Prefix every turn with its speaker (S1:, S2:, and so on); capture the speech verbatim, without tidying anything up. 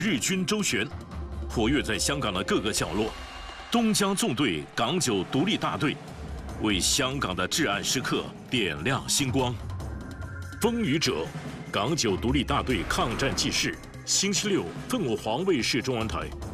S1: 日军周旋，活跃在香港的各个角落。东江纵队港九独立大队为香港的至暗时刻点亮星光。风雨者，港九独立大队抗战纪事。星期六，凤凰卫视中文台。